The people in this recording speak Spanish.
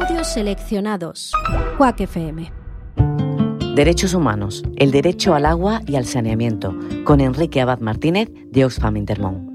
Audios seleccionados. Quack FM. Derechos humanos, el derecho al agua y al saneamiento, con Enrique Abad Martínez de Oxfam Intermón.